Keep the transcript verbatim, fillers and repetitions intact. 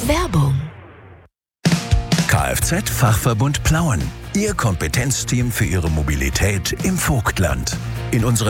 Werbung. Kfz-Fachverbund Plauen. Ihr Kompetenzteam für Ihre Mobilität im Vogtland. In unserem